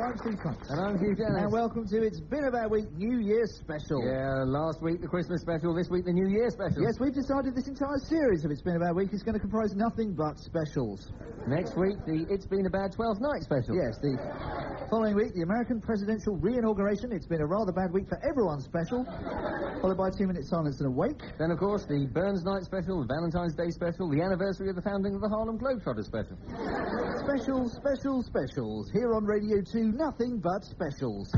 I'm Steve Cox. And I'm Hugh Dennis. And welcome to It's Been a Bad Week New Year special. Yeah, last week the Christmas special, this week the New Year special. Yes, we've decided this entire series of It's Been a Bad Week is going to comprise nothing but specials. Next week, the It's Been a Bad 12th Night special. Yes, the following week, the American presidential re-inauguration. It's been a rather bad week for everyone special, followed by 2 minutes silence and a wake. Then, of course, the Burns Night special, the Valentine's Day special, the anniversary of the founding of the Harlem Globetrotters special. Specials. Here on Radio 2, nothing but specials.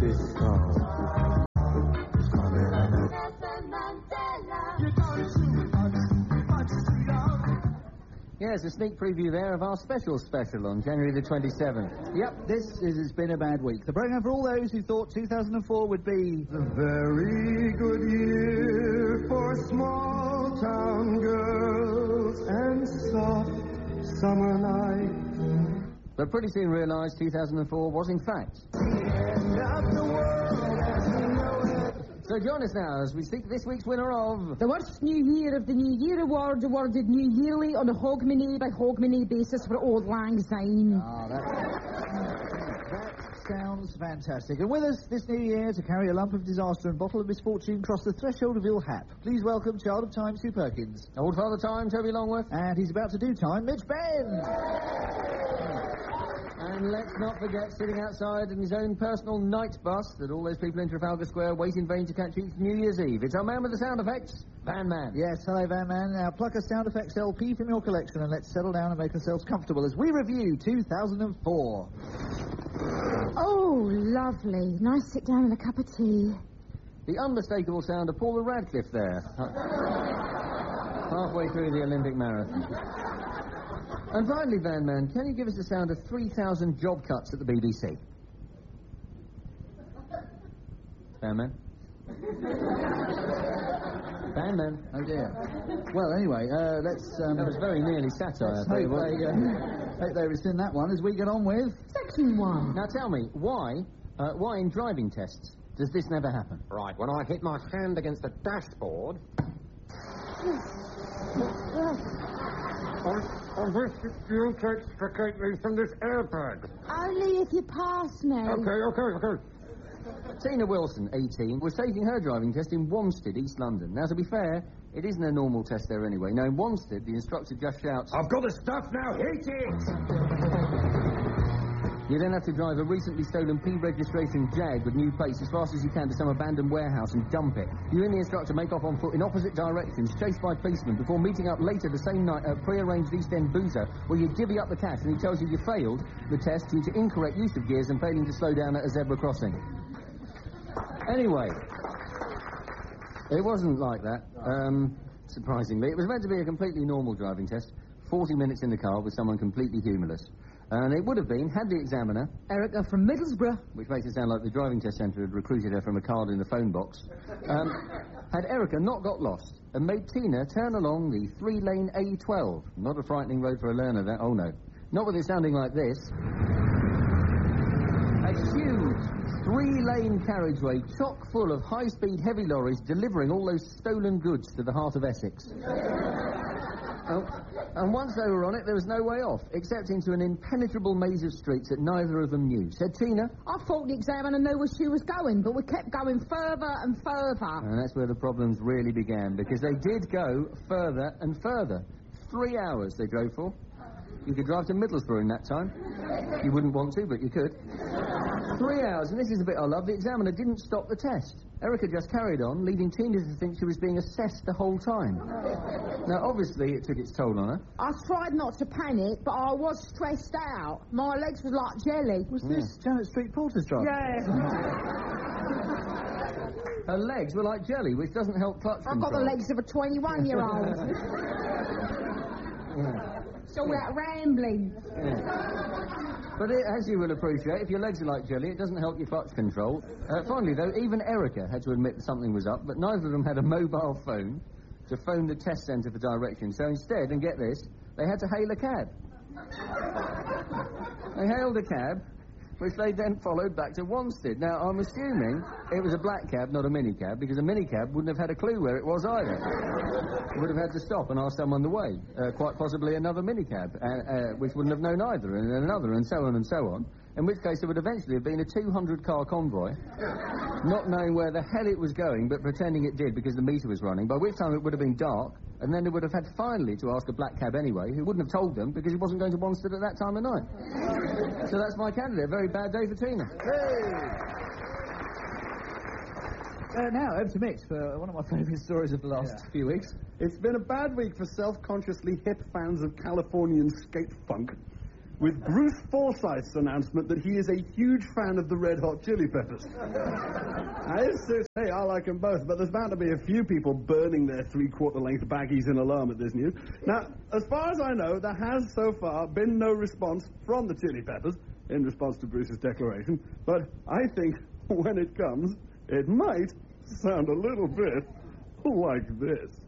Yes, a sneak preview there of our special on January the 27th. Yep, this is It's Been a Bad Week. The programme for all those who thought 2004 would be a very good year for small-town girls and soft summer nights. But pretty soon realised 2004 was in fact. So join us now as we seek this week's winner of... The worst New Year of the New Year Award, awarded New Yearly on a Hogmanay by Hogmanay basis for Old Lang Syne. That sounds fantastic. And with us this New Year to carry a lump of disaster and bottle of misfortune across the threshold of ill hap, please welcome Child of Time, Sue Perkins. Old Father Time, Toby Longworth. And he's about to do time, Mitch Benn. And let's not forget, sitting outside in his own personal night bus that all those people in Trafalgar Square wait in vain to catch each New Year's Eve. It's our man with the sound effects, Van Man. Yes, hello, Van Man. Now, pluck a sound effects LP from your collection and let's settle down and make ourselves comfortable as we review 2004. Oh, lovely. Nice sit down and a cup of tea. The unmistakable sound of Paula Radcliffe there. Halfway through the Olympic marathon. And finally, Van Man, can you give us the sound of 3,000 job cuts at the BBC? Van Man? Van Man? Oh, dear. Well, anyway, let's... That was very nearly satire. Hope they rescind that one as we get on with... Section 1. Now tell me, why in driving tests does this never happen? Right, when I hit my hand against the dashboard... I wish you'll extricate me from this airbag. Only if you pass me. Okay. Tina Wilson, 18, was taking her driving test in Wanstead, East London. Now, to be fair, it isn't a normal test there anyway. No, in Wanstead, the instructor just shouts, "I've got the stuff now, hit it!" You then have to drive a recently stolen P-registration Jag with new plates as fast as you can to some abandoned warehouse and dump it. You and the instructor make off on foot in opposite directions, chased by policemen, before meeting up later the same night at a pre-arranged East End boozer where you divvy up the cash and he tells you you failed the test due to incorrect use of gears and failing to slow down at a zebra crossing. Anyway, it wasn't like that, surprisingly. It was meant to be a completely normal driving test, 40 minutes in the car with someone completely humorless. And it would have been, had the examiner... Erica from Middlesbrough. Which makes it sound like the driving test centre had recruited her from a card in the phone box. Had Erica not got lost and made Tina turn along the 3-lane A12. Not a frightening road for a learner, that. Oh, no. Not with it sounding like this. A huge 3-lane carriageway chock full of high-speed heavy lorries delivering all those stolen goods to the heart of Essex. And once they were on it, there was no way off, except into an impenetrable maze of streets that neither of them knew. Said Tina. I thought the examiner knew where she was going, but we kept going further and further. And that's where the problems really began, because they did go further and further. 3 hours they drove for. You could drive to Middlesbrough in that time. You wouldn't want to, but you could. 3 hours, and this is the bit I love. The examiner didn't stop the test. Erica just carried on, leading Tina to think she was being assessed the whole time. Now, obviously, it took its toll on her. I tried not to panic, but I was stressed out. My legs were like jelly. Was this Janet Street Porter's drive? Yeah. Her legs were like jelly, which doesn't help clutch control. I've got the legs of a 21-year-old. It's all that rambling. But as you will appreciate, if your legs are like jelly, it doesn't help your clutch control. Finally, though, even Erica had to admit that something was up, but neither of them had a mobile phone to phone the test centre for directions. So instead, and get this, they had to hail a cab. They hailed a cab, which they then followed back to Wanstead. Now, I'm assuming it was a black cab, not a minicab, because a minicab wouldn't have had a clue where it was either. It would have had to stop and ask someone the way. Quite possibly another minicab, which wouldn't have known either, and another, and so on and so on. in which case there would eventually have been a 200-car convoy, not knowing where the hell it was going, but pretending it did because the meter was running, by which time it would have been dark, and then they would have had finally to ask a black cab anyway, who wouldn't have told them because he wasn't going to Wanstead at that time of night. So that's my candidate. A very bad day for Tina. Now, over to Mick for one of my favourite stories of the last few weeks. It's been a bad week for self-consciously hip fans of Californian skate funk, with Bruce Forsyth's announcement that he is a huge fan of the Red Hot Chili Peppers. Hey, I like them both, but there's bound to be a few people burning their three-quarter-length baggies in alarm at this news. Now, as far as I know, there has so far been no response from the Chili Peppers in response to Bruce's declaration, but I think when it comes, it might sound a little bit like this.